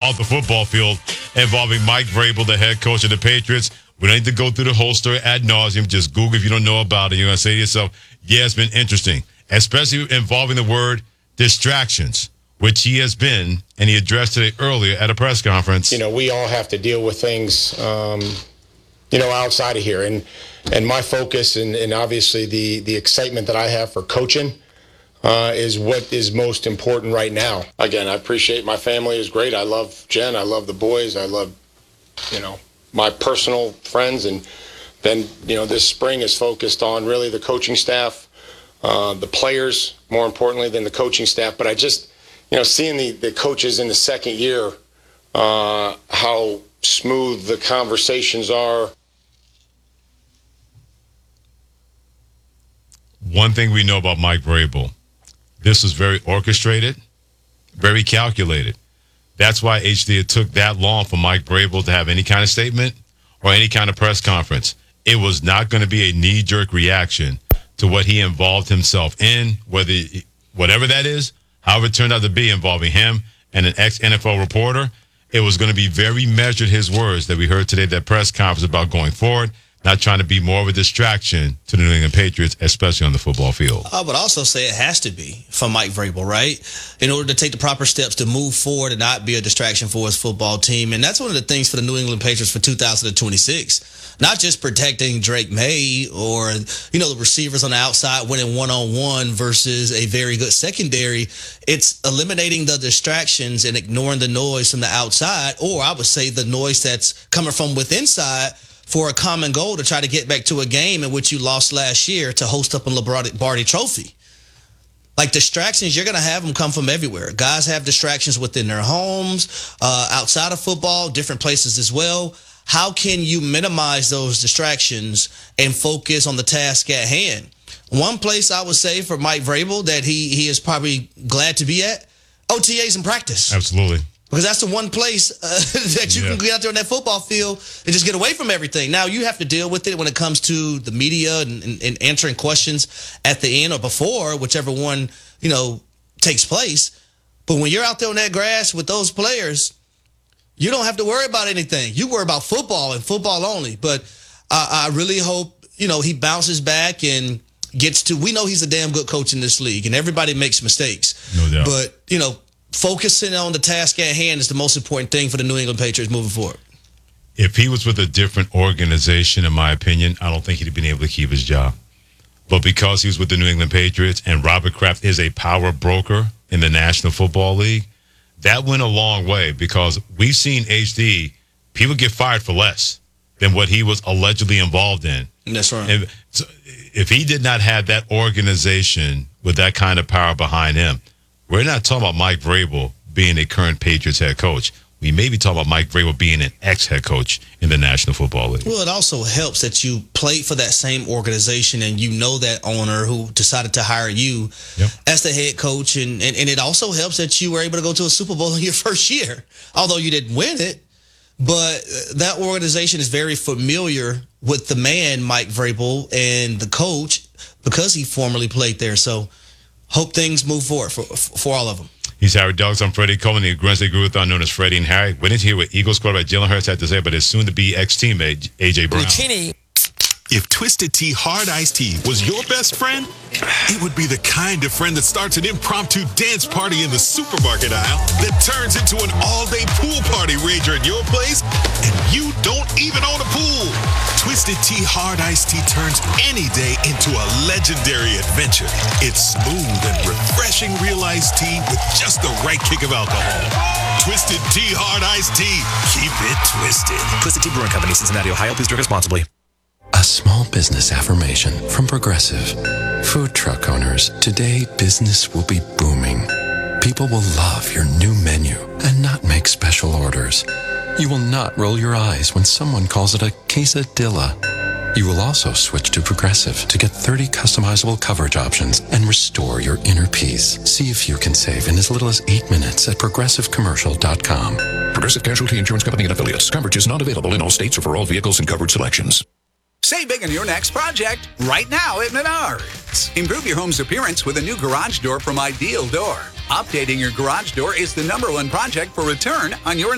off the football field involving Mike Vrabel, the head coach of the Patriots. We don't need to go through the whole story ad nauseum. Just Google if you don't know about it. You're going to say to yourself, yeah, it's been interesting, especially involving the word distractions, which he has been, and he addressed it earlier at a press conference. We all have to deal with things, outside of here. And my focus and obviously the excitement that I have for coaching is what is most important right now. Again, I appreciate my family is great. I love Jen. I love the boys. I love, my personal friends. And then, this spring is focused on really the coaching staff, the players, more importantly than the coaching staff. But I just, seeing the coaches in the second year, how smooth the conversations are. One thing we know about Mike Vrabel, this was very orchestrated, very calculated. That's why it took that long for Mike Vrabel to have any kind of statement or any kind of press conference. It was not going to be a knee-jerk reaction to what he involved himself in, whatever that is, however it turned out to be involving him and an ex-NFL reporter. It was going to be very measured, his words that we heard today at that press conference about going forward, not trying to be more of a distraction to the New England Patriots, especially on the football field. I would also say it has to be for Mike Vrabel, right? In order to take the proper steps to move forward and not be a distraction for his football team. And that's one of the things for the New England Patriots for 2026. Not just protecting Drake May or, the receivers on the outside winning one-on-one versus a very good secondary. It's eliminating the distractions and ignoring the noise from the outside, or I would say the noise that's coming from within inside, for a common goal to try to get back to a game in which you lost last year to host up a Lombardi Trophy. Like distractions, you're going to have them come from everywhere. Guys have distractions within their homes, outside of football, different places as well. How can you minimize those distractions and focus on the task at hand? One place I would say for Mike Vrabel that he is probably glad to be at, OTAs and practice. Absolutely. Because that's the one place that you can get out there on that football field and just get away from everything. Now, you have to deal with it when it comes to the media and answering questions at the end or before, whichever one, takes place. But when you're out there on that grass with those players, you don't have to worry about anything. You worry about football and football only. But I really hope, he bounces back and gets to – we know he's a damn good coach in this league, and everybody makes mistakes. No doubt. But, focusing on the task at hand is the most important thing for the New England Patriots moving forward. If he was with a different organization, in my opinion, I don't think he'd have been able to keep his job. But because he was with the New England Patriots and Robert Kraft is a power broker in the National Football League, that went a long way because we've seen HD, people get fired for less than what he was allegedly involved in. That's right. And so if he did not have that organization with that kind of power behind him, we're not talking about Mike Vrabel being a current Patriots head coach. We may be talking about Mike Vrabel being an ex-head coach in the National Football League. Well, it also helps that you played for that same organization and you know that owner who decided to hire you as the head coach. And it also helps that you were able to go to a Super Bowl in your first year, although you didn't win it. But that organization is very familiar with the man, Mike Vrabel, and the coach because he formerly played there. So hope things move forward for all of them. He's Harry Douglas. I'm Freddie Coleman, the Grizzly Guru-thon known as Freddie and Harry. We didn't hear what Eagles quarterback Jalen Hurts had to say, but his soon-to-be ex-teammate, A.J. Brown. If Twisted Tea Hard Iced Tea was your best friend, it would be the kind of friend that starts an impromptu dance party in the supermarket aisle that turns into an all-day pool party rager at your place, and you don't even own a pool. Twisted Tea Hard Iced Tea turns any day into a legendary adventure. It's smooth and refreshing real iced tea with just the right kick of alcohol. Twisted Tea Hard Iced Tea. Keep it twisted. Twisted Tea Brewing Company, Cincinnati, Ohio. Please drink responsibly. A small business affirmation from Progressive. Food truck owners, today business will be booming. People will love your new menu and not make special orders. You will not roll your eyes when someone calls it a quesadilla. You will also switch to Progressive to get 30 customizable coverage options and restore your inner peace. See if you can save in as little as 8 minutes at ProgressiveCommercial.com. Progressive Casualty Insurance Company and Affiliates. Coverage is not available in all states or for all vehicles and covered selections. Save big on your next project right now at Menards. Improve your home's appearance with a new garage door from Ideal Door. Updating your garage door is the #1 project for return on your